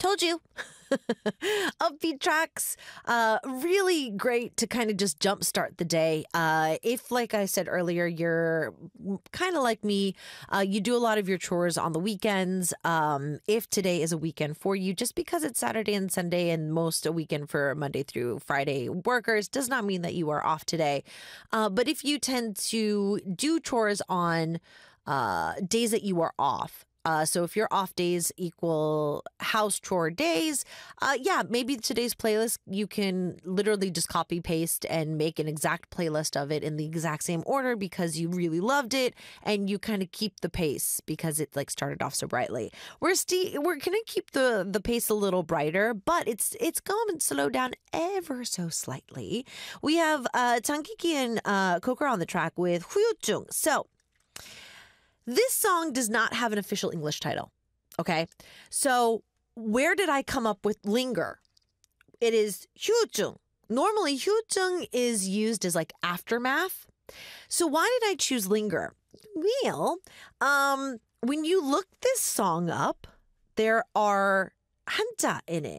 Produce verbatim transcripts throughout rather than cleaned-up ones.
Told you. Upbeat tracks, uh, really great to kind of just jumpstart the day. Uh, if, like I said earlier, you're kind of like me, uh, you do a lot of your chores on the weekends. Um, if today is a weekend for you, just because it's Saturday and Sunday and most a weekend for Monday through Friday workers does not mean that you are off today. Uh, but if you tend to do chores on uh, days that you are off, Uh, so if your off days equal house chore days, uh, yeah, maybe today's playlist, you can literally just copy paste and make an exact playlist of it in the exact same order because you really loved it and you kind of keep the pace because it like started off so brightly. We're sti- we're gonna keep the the pace a little brighter, but it's it's going to slow down ever so slightly. We have uh, Jang Ki-ki and uh, Coker on the track with 후유증. So. This song does not have an official English title, okay? So where did I come up with linger? It is 휴증. Normally, 휴증 is used as like aftermath. So why did I choose linger? Well, um, when you look this song up, there are 한자 in it.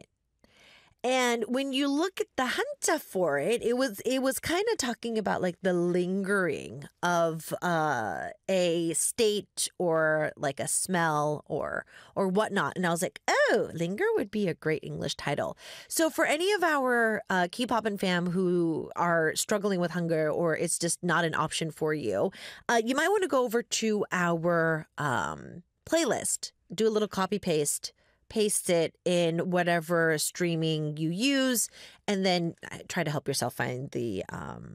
And when you look at the hanja for it, it was it was kind of talking about like the lingering of uh, a state or like a smell or or whatnot. And I was like, oh, linger would be a great English title. So for any of our uh, K-pop and fam who are struggling with hunger or it's just not an option for you, uh, you might want to go over to our um, playlist, do a little copy paste. Paste it in whatever streaming you use, and then try to help yourself find the um,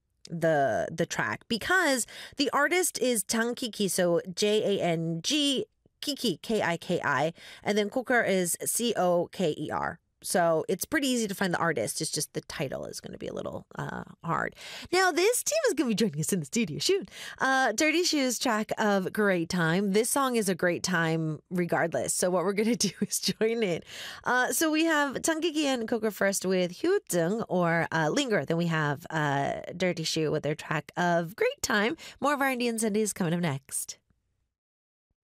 the the track because the artist is Jang Ki-ki, so J A N G Kiki K I K I, and then Coker is C O K E R. So it's pretty easy to find the artist. It's just the title is going to be a little uh, hard. Now, this team is going to be joining us in the studio. Shoot. Uh, Dirty Shoes track of Great Time. This song is a great time regardless. So what we're going to do is join it. Uh, so we have Jang Ki-ki and Coker first with 휴증 or uh, Linger. Then we have uh, Dirty Shoe with their track of Great Time. More of our Indian Sundays coming up next.